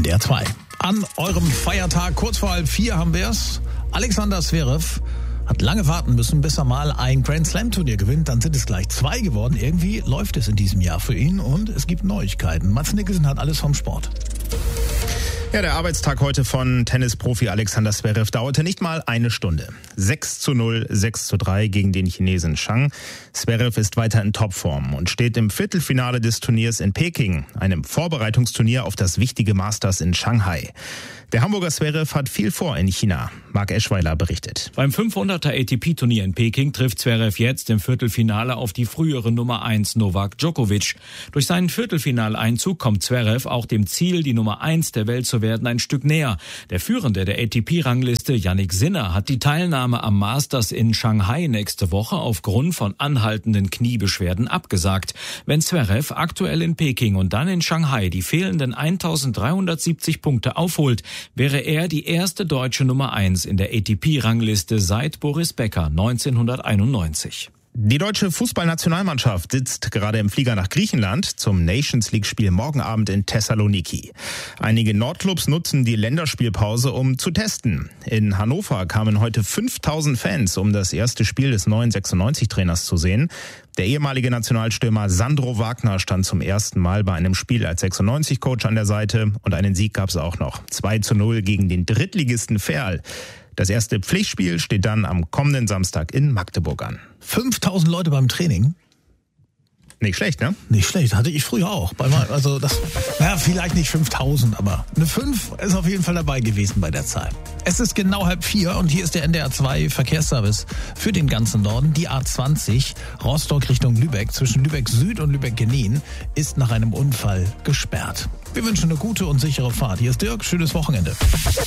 NDR 2. An eurem Feiertag, kurz vor 3:30 haben wir's. Alexander Zverev hat lange warten müssen, bis er mal ein Grand-Slam-Turnier gewinnt. Dann sind es gleich 2 geworden. Irgendwie läuft es in diesem Jahr für ihn und es gibt Neuigkeiten. Mats Nicholson hat alles vom Sport. Ja, der Arbeitstag heute von Tennisprofi Alexander Zverev dauerte nicht mal eine Stunde. 6:0, 6:3 gegen den Chinesen Zhang. Zverev ist weiter in Topform und steht im Viertelfinale des Turniers in Peking, einem Vorbereitungsturnier auf das wichtige Masters in Shanghai. Der Hamburger Zverev hat viel vor in China. Marc Eschweiler berichtet. Beim 500er ATP-Turnier in Peking trifft Zverev jetzt im Viertelfinale auf die frühere Nummer 1 Novak Djokovic. Durch seinen Viertelfinaleinzug kommt Zverev auch dem Ziel, die Nummer 1 der Welt zu werden, ein Stück näher. Der Führende der ATP-Rangliste, Jannik Sinner, hat die Teilnahme am Masters in Shanghai nächste Woche aufgrund von anhaltenden Kniebeschwerden abgesagt. Wenn Zverev aktuell in Peking und dann in Shanghai die fehlenden 1370 Punkte aufholt, wäre er die erste deutsche Nummer 1 in der ATP-Rangliste seit Boris Becker 1991. Die deutsche Fußballnationalmannschaft sitzt gerade im Flieger nach Griechenland zum Nations-League-Spiel morgen Abend in Thessaloniki. Einige Nordclubs nutzen die Länderspielpause, um zu testen. In Hannover kamen heute 5000 Fans, um das erste Spiel des neuen 96-Trainers zu sehen. Der ehemalige Nationalstürmer Sandro Wagner stand zum ersten Mal bei einem Spiel als 96-Coach an der Seite und einen Sieg gab es auch noch. 2:0 gegen den Drittligisten Verl. Das erste Pflichtspiel steht dann am kommenden Samstag in Magdeburg an. 5000 Leute beim Training? Nicht schlecht, ne? Nicht schlecht, hatte ich früher auch. Also das, vielleicht nicht 5000, aber eine 5 ist auf jeden Fall dabei gewesen bei der Zahl. Es ist genau 3:30 und hier ist der NDR 2 Verkehrsservice für den ganzen Norden. Die A20 Rostock Richtung Lübeck zwischen Lübeck Süd und Lübeck-Genin ist nach einem Unfall gesperrt. Wir wünschen eine gute und sichere Fahrt. Hier ist Dirk, schönes Wochenende.